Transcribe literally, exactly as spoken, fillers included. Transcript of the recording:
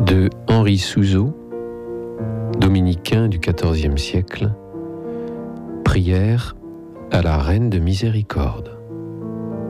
de Henri Souzeau, dominicain du quatorzième siècle, prière à la Reine de Miséricorde.